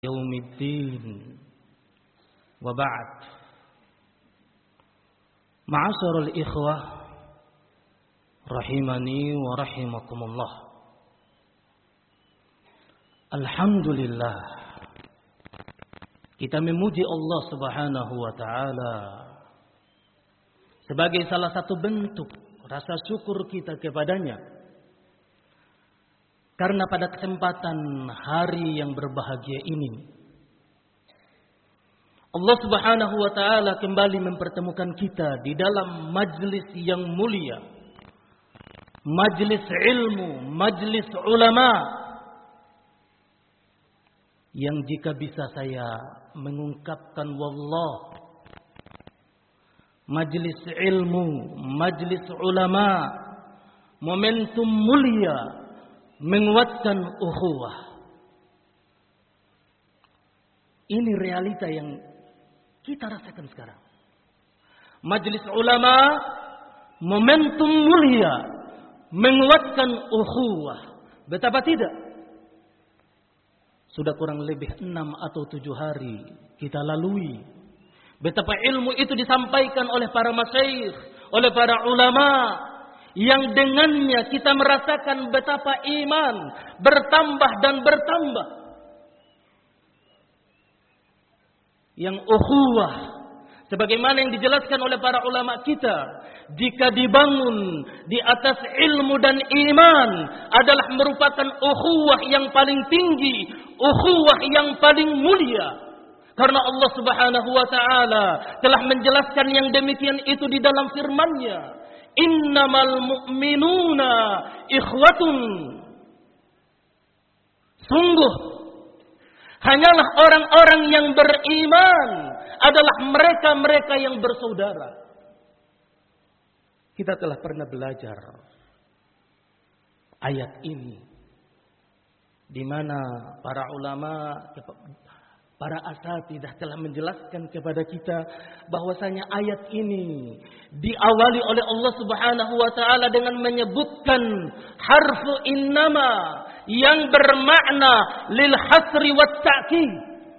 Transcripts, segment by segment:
Yaumiddin wa ba'd. Ma'asyiral ikhwah rahimani wa rahimakumullah. Alhamdulillah, kita memuji Allah Subhanahu wa taala sebagai salah satu bentuk rasa syukur kita kepadanya. Karena pada kesempatan hari yang berbahagia ini, Allah Subhanahu wa taala kembali mempertemukan kita di dalam majlis yang mulia, majlis ilmu, majlis ulama, yang jika bisa saya mengungkapkan wallah, majlis ilmu, majlis ulama, momentum mulia menguatkan ukhuwah. Ini realita yang kita rasakan sekarang. Majelis ulama, momentum mulia menguatkan ukhuwah. Betapa tidak? Sudah kurang lebih 6 atau 7 hari kita lalui. Betapa ilmu itu disampaikan oleh para masyayikh, oleh para ulama, yang dengannya kita merasakan betapa iman bertambah dan bertambah. Yang ukhuwah, sebagaimana yang dijelaskan oleh para ulama kita, jika dibangun di atas ilmu dan iman, adalah merupakan ukhuwah yang paling tinggi, ukhuwah yang paling mulia. Karena Allah Subhanahu wa taala telah menjelaskan yang demikian itu di dalam firman-Nya. Innamal mu'minuna ikhwatun. Sungguh hanyalah orang-orang yang beriman adalah mereka-mereka yang bersaudara. Kita telah pernah belajar ayat ini, di mana para ulama, para asatidzah telah menjelaskan kepada kita bahwasanya ayat ini diawali oleh Allah Subhanahu wa taala dengan menyebutkan harfu innama yang bermakna lil hasri wat ta'kid.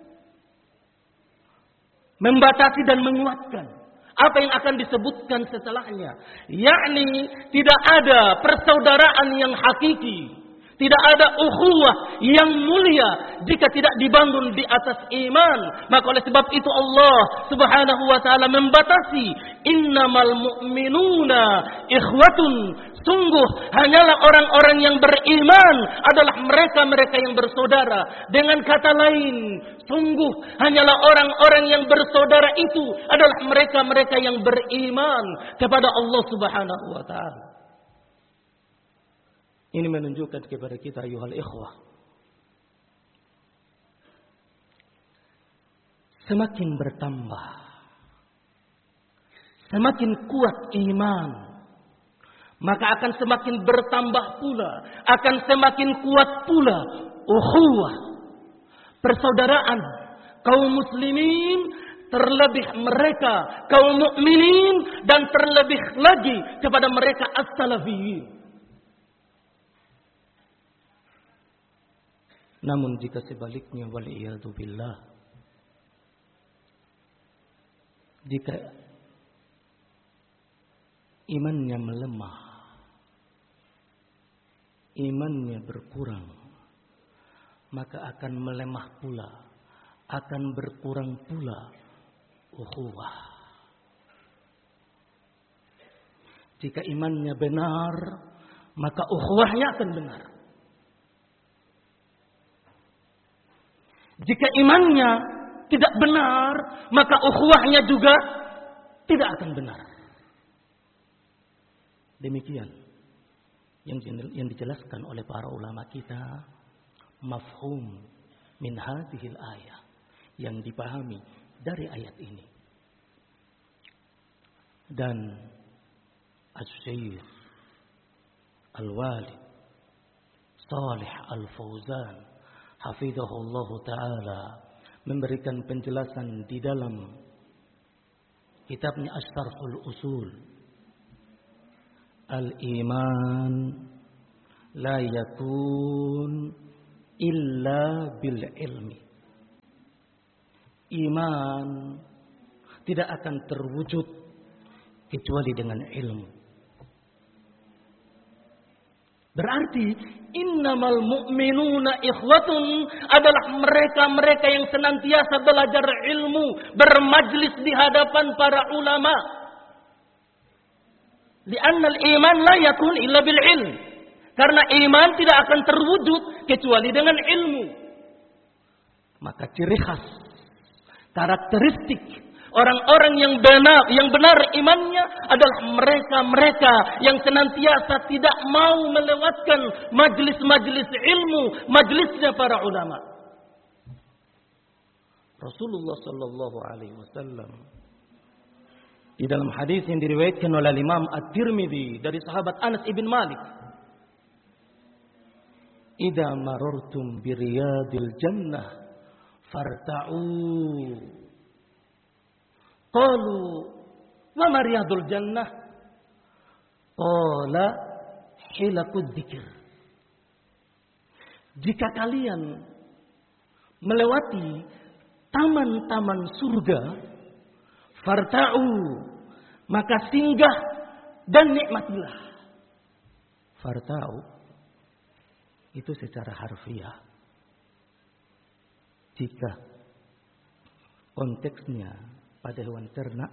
Membatasi dan menguatkan apa yang akan disebutkan setelahnya, yakni tidak ada persaudaraan yang hakiki, tidak ada ukhuwah yang mulia jika tidak dibangun di atas iman. Maka oleh sebab itu Allah Subhanahu wa taala membatasi, innamal mu'minuna ikhwatun. Sungguh hanyalah orang-orang yang beriman adalah mereka-mereka yang bersaudara. Dengan kata lain, sungguh hanyalah orang-orang yang bersaudara itu adalah mereka-mereka yang beriman kepada Allah Subhanahu wa taala. Ini menunjukkan kepada kita ayuhal ikhwah, semakin bertambah, semakin kuat iman, maka akan semakin bertambah pula, akan semakin kuat pula ukhuwah, persaudaraan kaum muslimin, terlebih mereka kaum mukminin, dan terlebih lagi kepada mereka as-salafiyin. Namun jika sebaliknya, waliyadu billah, jika imannya melemah, imannya berkurang, maka akan melemah pula, akan berkurang pula ukhuwah. Jika imannya benar, maka ukhuwahnya akan benar. Jika imannya tidak benar, maka ukhuwahnya juga tidak akan benar. Demikian yang dijelaskan oleh para ulama kita, mafhum min hadhil ayah, yang dipahami dari ayat ini. Dan Asy-Syaikh Al-Walid Shalih Al-Fauzan hafizahullah ta'ala memberikan penjelasan di dalam kitabnya Asy-Syarhul Usul. Al-iman la yakun illa bil ilmi. iman tidak akan terwujud kecuali dengan ilmu. Berarti innamal mu'minuna ikhwatun adalah mereka-mereka yang senantiasa belajar ilmu, bermajlis di hadapan para ulama. Li'anna al-iman la yakun illa bil ilm. Karena iman tidak akan terwujud kecuali dengan ilmu. Maka ciri khas, karakteristik orang-orang yang benar imannya adalah mereka-mereka yang senantiasa tidak mau melewatkan majlis-majlis ilmu, majlisnya para ulama. Rasulullah sallallahu alaihi wasallam di dalam hadis yang diriwayatkan oleh Imam At-Tirmidzi dari sahabat Anas ibn Malik, "Idza marartum bi riyadil jannah farta'u." Qalu, "Wa ma riyadul jannah?" Qala, "Hilaqud dzikr." Jika kalian melewati taman-taman surga, farta'u, maka singgah dan nikmatilah. Farta'u itu secara harfiah. Jika konteksnya pada hewan ternak,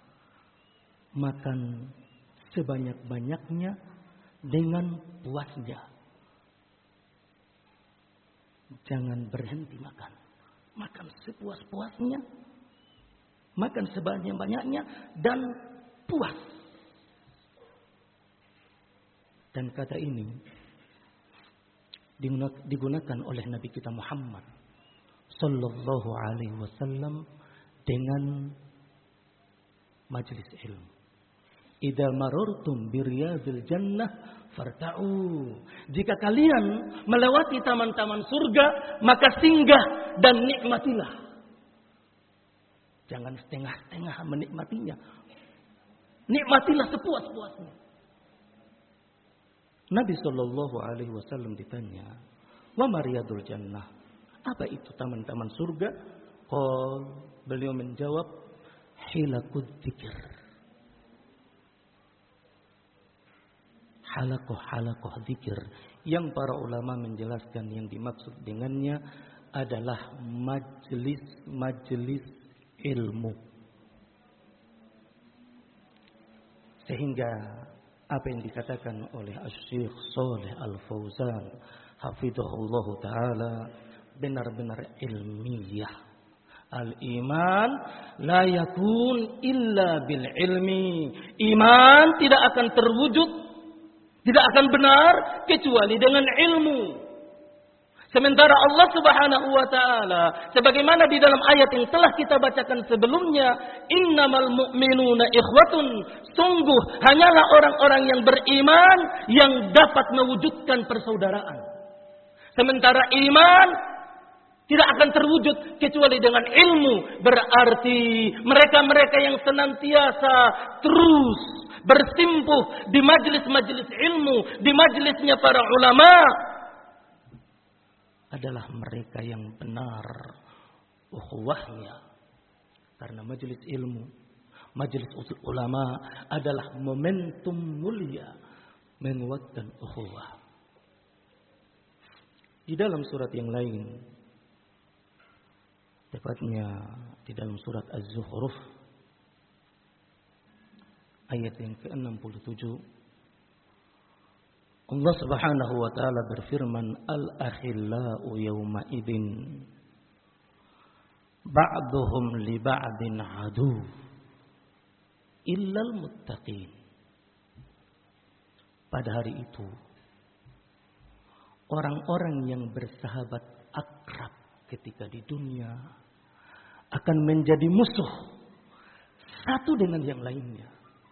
makan sebanyak-banyaknya dengan puasnya. Jangan berhenti makan. Makan sepuas-puasnya, makan sebanyak-banyaknya dan puas. Dan kata ini digunakan oleh Nabi kita Muhammad sallallahu alaihi wasallam dengan majlis ilmu. Idza marartum biriyadil jannah farta'u. Jika kalian melewati taman-taman surga, maka singgah dan nikmatilah. Jangan setengah-setengah menikmatinya. Nikmatilah sepuas-puasnya. Nabi sallallahu alaihi wasallam ditanya, "Wa mariyadul jannah?" Apa itu taman-taman surga? Beliau menjawab, "Hilaqud dzikr." Halakoh dzikir, yang para ulama menjelaskan yang dimaksud dengannya adalah majlis ilmu. Sehingga apa yang dikatakan oleh Asy-Syaikh Shalih Al-Fauzan hafizahullah taala benar-benar ilmiah. Al-iman la yakun illa bil ilmi. Iman tidak akan terwujud, tidak akan benar kecuali dengan ilmu. Sementara Allah Subhanahu wa taala sebagaimana di dalam ayat yang telah kita bacakan sebelumnya, innamal mu'minuna ikhwatun, sungguh hanyalah orang-orang yang beriman yang dapat mewujudkan persaudaraan. Sementara iman tidak akan terwujud kecuali dengan ilmu. Berarti mereka-mereka yang senantiasa terus bersimpuh di majelis-majelis ilmu, di majelisnya para ulama, adalah mereka yang benar ukhuwahnya. Karena majelis ilmu, majelis ulama adalah momentum mulia menguatkan ukhuwah. Di dalam surat yang lain, tepatnya di dalam surat Az-Zukhruf ayat yang ke-67, Allah Subhanahu wa taala berfirman, "Al-akhillau yawma idzin ba'duhum li ba'din adu illal muttaqin." Pada hari itu orang-orang yang bersahabat akrab ketika di dunia akan menjadi musuh satu dengan yang lainnya.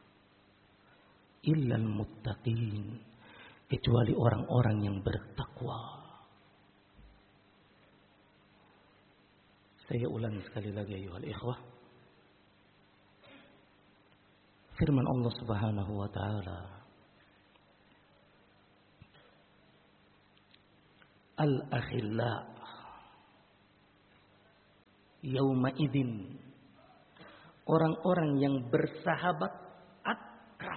Illal muttaqin, kecuali orang-orang yang bertakwa. Saya ulangi sekali lagi ayuhal ikhwah. Firman Allah Subhanahu wa taala, al-akhilla Yauma idzin. Orang-orang yang bersahabat akrab.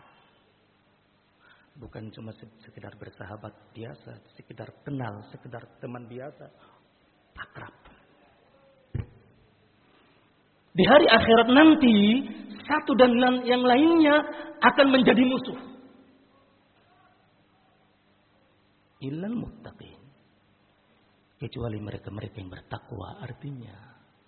Bukan cuma sekedar bersahabat biasa, sekedar kenal, sekedar teman biasa. Akrab. Di hari akhirat nanti, satu dan yang lainnya akan menjadi musuh. Illal muttaqin. Kecuali mereka-mereka yang bertakwa. Artinya,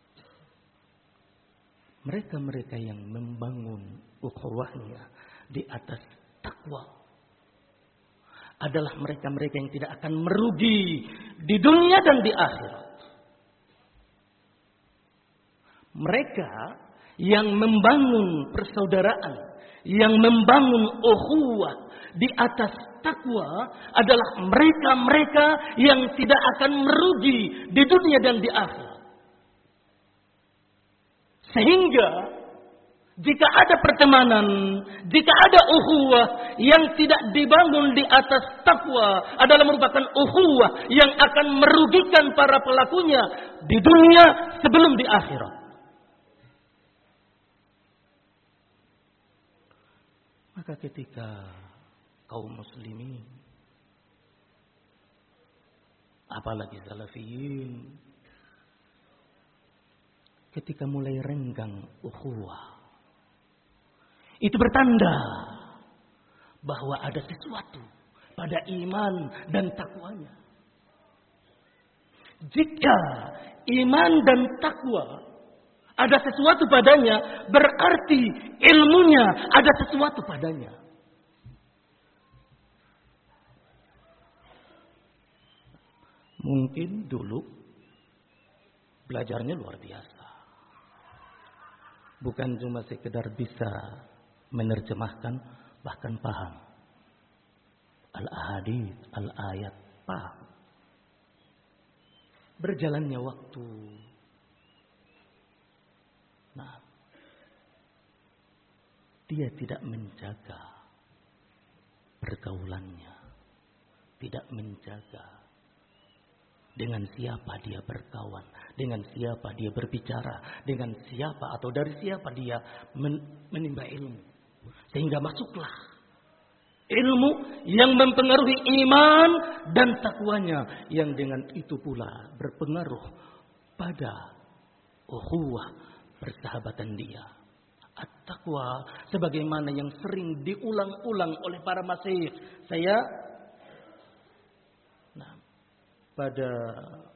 mereka-mereka yang membangun ukhuwahnya di atas takwa adalah mereka-mereka yang tidak akan merugi di dunia dan di akhirat. Mereka yang membangun persaudaraan, yang membangun ukhuwah di atas takwa adalah mereka-mereka yang tidak akan merugi di dunia dan di akhirat. Sehingga jika ada pertemanan, jika ada ukhuwah yang tidak dibangun di atas takwa adalah merupakan ukhuwah yang akan merugikan para pelakunya di dunia sebelum di akhirat. Maka ketika kaum muslimin, apalagi salafiyin, ketika mulai renggang ukhuwah, itu bertanda bahwa ada sesuatu pada iman dan takwanya. Jika iman dan takwa ada sesuatu padanya, berarti ilmunya ada sesuatu padanya. Mungkin dulu belajarnya luar biasa. Bukan cuma sekedar bisa menerjemahkan, bahkan paham. Al-ahadits, al-ayat, paham. Berjalannya waktu. Nah, dia tidak menjaga pergaulannya. Tidak menjaga dengan siapa dia berkawan, dengan siapa dia berbicara, dengan siapa atau dari siapa dia menimba ilmu. Sehingga masuklah ilmu yang mempengaruhi iman dan takwanya, yang dengan itu pula berpengaruh pada ukhuwah persahabatan dia. At-taqwa sebagaimana yang sering diulang-ulang oleh para masyayikh. Saya pada